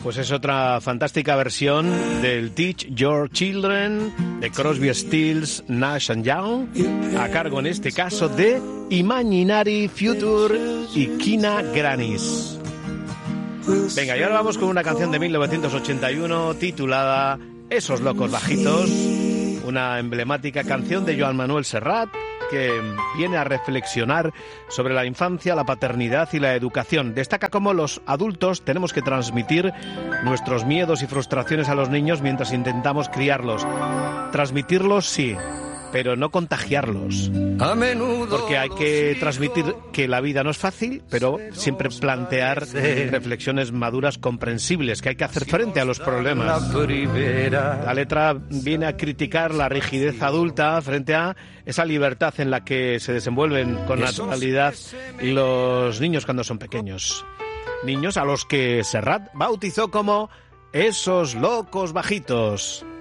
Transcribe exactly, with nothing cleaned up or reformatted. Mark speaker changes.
Speaker 1: Pues es otra fantástica versión del Teach Your Children de Crosby, Stills, Nash and Young, a cargo en este caso de Imaginary Future y Kina Grannis. Venga, y ahora vamos con una canción de mil novecientos ochenta y uno titulada Esos locos bajitos, una emblemática canción de Joan Manuel Serrat que viene a reflexionar sobre la infancia, la paternidad y la educación. Destaca cómo los adultos tenemos que transmitir nuestros miedos y frustraciones a los niños mientras intentamos criarlos. Transmitirlos sí, pero no contagiarlos. A menudo porque hay que transmitir que la vida no es fácil, pero siempre plantear reflexiones maduras comprensibles, que hay que hacer frente a los problemas. La letra viene a criticar la rigidez adulta frente a esa libertad en la que se desenvuelven con naturalidad los niños cuando son pequeños. Niños a los que Serrat bautizó como esos locos bajitos.